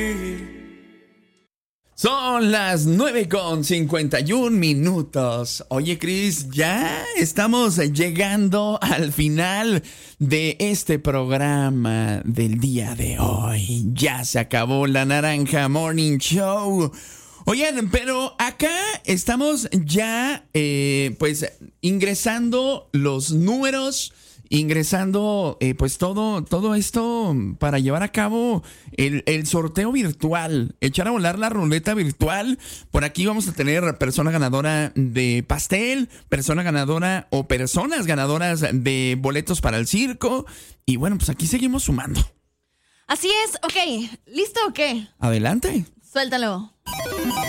Son las 9:51. Oye, Cris, ya estamos llegando al final de este programa del día de hoy. Ya se acabó la Naranja Morning Show. Oigan, pero acá estamos ya, pues, ingresando los números, ingresando, pues, todo esto para llevar a cabo el sorteo virtual, echar a volar la ruleta virtual. Por aquí vamos a tener persona ganadora de pastel, persona ganadora o personas ganadoras de boletos para el circo. Y bueno, pues aquí seguimos sumando. Así es, ok. ¿Listo o qué? Adelante. Suéltalo.